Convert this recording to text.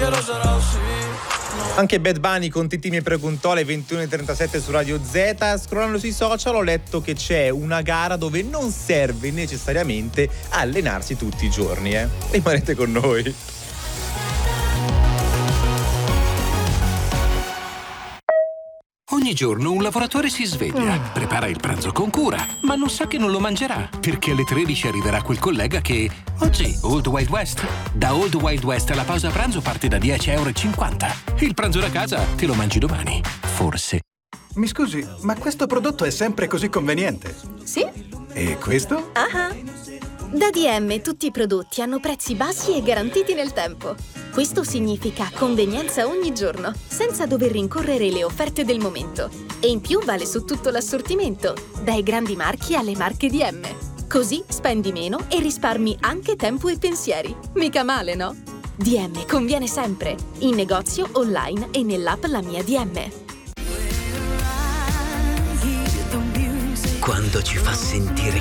Anche Bad Bunny con Titti mi preguntò alle 21:37 su Radio Z. Scrollando sui social ho letto che c'è una gara dove non serve necessariamente allenarsi tutti i giorni. Rimanete con noi. Ogni giorno un lavoratore si sveglia, prepara il pranzo con cura, ma non sa che non lo mangerà, perché alle 13 arriverà quel collega che... Oggi, Old Wild West. Da Old Wild West la pausa pranzo parte da 10,50 €. Il pranzo da casa te lo mangi domani. Forse. Mi scusi, ma questo prodotto è sempre così conveniente? Sì. E questo? Ah. Da DM tutti i prodotti hanno prezzi bassi e garantiti nel tempo. Questo significa convenienza ogni giorno, senza dover rincorrere le offerte del momento. E in più vale su tutto l'assortimento, dai grandi marchi alle marche DM. Così spendi meno e risparmi anche tempo e pensieri. Mica male, no? DM conviene sempre, in negozio, online e nell'app La Mia DM. Quando ci fa sentire